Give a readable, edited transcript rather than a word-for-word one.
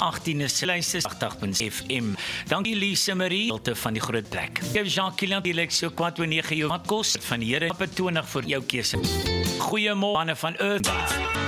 18 is luister 80.FM. Dankie Lise Marie, deelte van die groot plek. Ek Jean-Kilian Dielek so kwart oor 9 jou wat kos van die Here op 20 vir jou keuse. Goeiemôre manne van Earth.